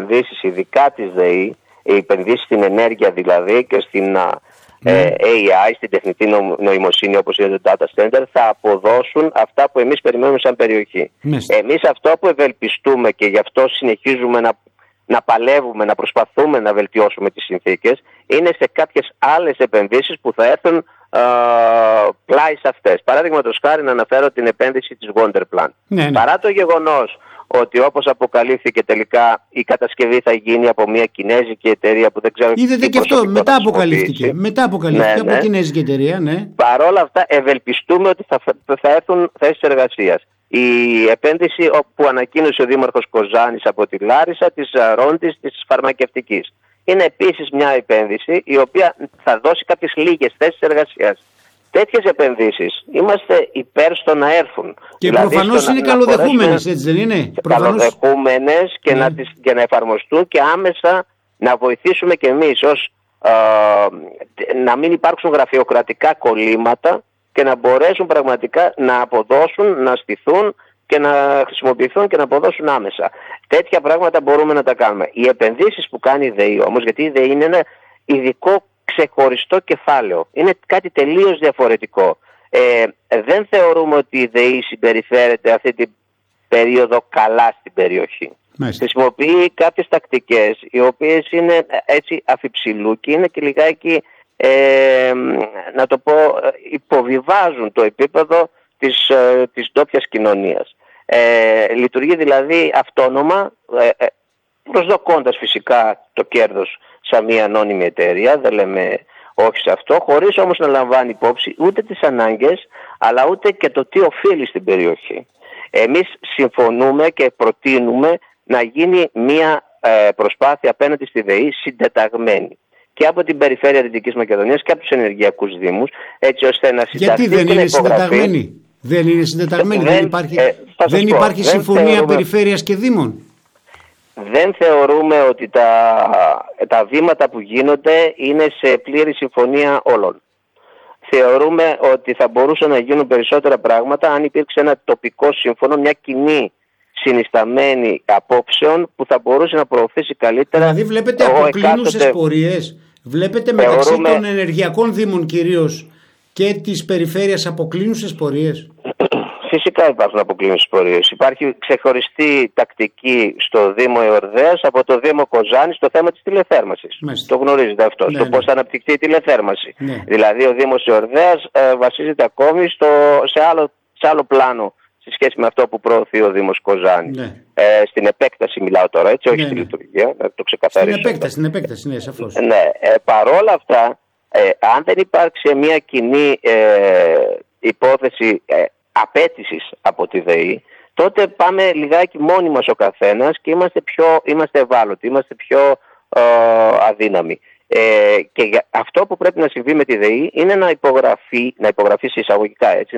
επενδύσεις, ειδικά της ΔΕΗ, οι επενδύσεις στην ενέργεια δηλαδή και στην AI, στην τεχνητή νοημοσύνη όπως είναι το data center, θα αποδώσουν αυτά που εμείς περιμένουμε σαν περιοχή. Εμείς αυτό που ευελπιστούμε και γι' αυτό συνεχίζουμε να παλεύουμε, να προσπαθούμε να βελτιώσουμε τις συνθήκες, είναι σε κάποιες άλλες επενδύσεις που θα έρθουν πλάι σε αυτές. Παράδειγματος χάρη να αναφέρω την επένδυση της Wonderplant. Παρά το γεγονός ότι όπως αποκαλύφθηκε τελικά η κατασκευή θα γίνει από μια κινέζικη εταιρεία που δεν ξέρω. Είδατε και αυτό, μετά αποκαλύφθηκε από κινέζικη εταιρεία, ναι. Παρόλα αυτά ευελπιστούμε ότι θα έρθουν θέσεις εργασίας. Η επένδυση που ανακοίνωσε ο Δήμαρχος Κοζάνης από τη Λάρισα, της Ρόντης, της φαρμακευτικής. Είναι επίσης μια επένδυση η οποία θα δώσει κάποιες λίγες θέσεις εργασίας. Τέτοιες επενδύσεις είμαστε υπέρ στο να έρθουν. Και δηλαδή προφανώς είναι καλοδεχούμενες, έτσι δεν είναι? Καλοδεχούμενες και να εφαρμοστούν και άμεσα να βοηθήσουμε και εμείς να μην υπάρξουν γραφειοκρατικά κολλήματα και να μπορέσουν πραγματικά να αποδώσουν, να στηθούν και να χρησιμοποιηθούν και να αποδώσουν άμεσα. Τέτοια πράγματα μπορούμε να τα κάνουμε. Οι επενδύσεις που κάνει η ΔΕΗ όμως, γιατί η ΔΕΗ είναι ένα ειδικό ξεχωριστό κεφάλαιο, είναι κάτι τελείως διαφορετικό. Δεν θεωρούμε ότι η ΔΕΗ συμπεριφέρεται αυτή την περίοδο καλά στην περιοχή. Χρησιμοποιεί κάποιες τακτικές οι οποίες είναι έτσι αφιψηλού και είναι και λιγάκι να το πω υποβιβάζουν το επίπεδο της ντόπιας κοινωνίας. Λειτουργεί δηλαδή αυτόνομα, προσδοκώντας φυσικά το κέρδος σαν μια ανώνυμη εταιρεία, δεν λέμε όχι σε αυτό, χωρίς όμως να λαμβάνει υπόψη ούτε τις ανάγκες αλλά ούτε και το τι οφείλει στην περιοχή. Εμείς συμφωνούμε και προτείνουμε να γίνει μια προσπάθεια απέναντι στη ΔΕΗ συντεταγμένη και από την περιφέρεια Δυτικής Μακεδονίας και από τους ενεργειακούς δήμους, έτσι ώστε να συνταχθεί. Γιατί δεν είναι συντεταγμένη? Δεν είναι συντεταγμένη, δεν υπάρχει συμφωνία περιφέρειας και δήμων. Δεν θεωρούμε ότι τα βήματα που γίνονται είναι σε πλήρη συμφωνία όλων. Θεωρούμε ότι θα μπορούσαν να γίνουν περισσότερα πράγματα αν υπήρξε ένα τοπικό σύμφωνο, μια κοινή συνισταμένη απόψεων που θα μπορούσε να προωθήσει καλύτερα. Δηλαδή βλέπετε αποκλίνουσες πορείες, βλέπετε μεταξύ των ενεργειακών δήμων κυρίως και της περιφέρειας αποκλίνουσες πορείες. Φυσικά υπάρχουν αποκλίνουσες πορείες. Υπάρχει ξεχωριστή τακτική στο Δήμο Εορδαίας από το Δήμο Κοζάνης στο θέμα της τηλεθέρμανσης. Το γνωρίζετε αυτό, στο πώς θα αναπτυχθεί η τηλεθέρμανση. Δηλαδή ο Δήμος Εορδαίας βασίζεται ακόμη σε άλλο πλάνο σε σχέση με αυτό που προωθεί ο Δήμος Κοζάνης. Στην επέκταση μιλάω τώρα, έτσι, όχι στη λειτουργία, να το ξεκαθαρίσω. Στην επέκταση, ναι, σαφώς. Παρόλα αυτά, αν δεν υπάρξει μια κοινή υπόθεση απέτησης από τη ΔΕΗ, τότε πάμε λιγάκι μόνοι μας ο καθένας και είμαστε ευάλωτοι, είμαστε πιο αδύναμοι. Και αυτό που πρέπει να συμβεί με τη ΔΕΗ είναι να υπογραφεί σε εισαγωγικά, έτσι,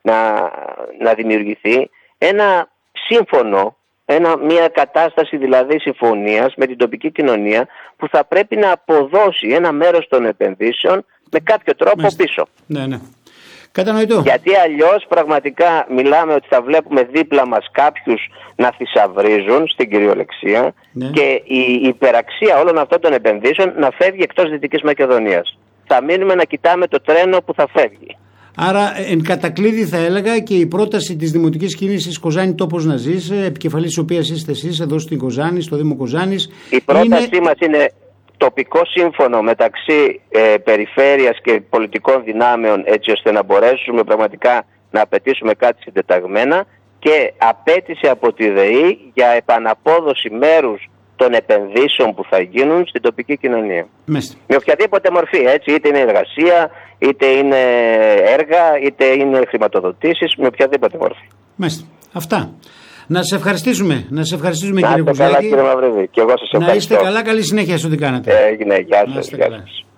να δημιουργηθεί ένα σύμφωνο, μια κατάσταση δηλαδή συμφωνίας με την τοπική κοινωνία που θα πρέπει να αποδώσει ένα μέρος των επενδύσεων με κάποιο τρόπο πίσω. Ναι. Κατανοητό. Γιατί αλλιώς πραγματικά μιλάμε ότι θα βλέπουμε δίπλα μας κάποιους να θησαυρίζουν στην κυριολεξία και η υπεραξία όλων αυτών των επενδύσεων να φεύγει εκτός Δυτικής Μακεδονίας. Θα μείνουμε να κοιτάμε το τρένο που θα φεύγει. Άρα, εν κατακλείδη θα έλεγα και η πρόταση της Δημοτικής Κίνησης Κοζάνη Τόπος να Ζεις, επικεφαλής της οποίας είστε εσείς εδώ στην Κοζάνη, στο Δήμο Κοζάνης. Η πρότασή μας είναι τοπικό σύμφωνο μεταξύ περιφέρειας και πολιτικών δυνάμεων, έτσι ώστε να μπορέσουμε πραγματικά να απαιτήσουμε κάτι συντεταγμένα, και απέτηση από τη ΔΕΗ για επαναπόδοση μέρους των επενδύσεων που θα γίνουν στην τοπική κοινωνία. Με οποιαδήποτε μορφή, έτσι, είτε είναι εργασία, είτε είναι έργα, είτε είναι χρηματοδοτήσεις, με οποιαδήποτε μορφή. Αυτά. Να σας ευχαριστήσουμε. Κύριε Κουζάκη. Και εγώ σας ευχαριστώ. Να είστε καλά, καλή συνέχεια στο τι κάνετε. Γεια σας.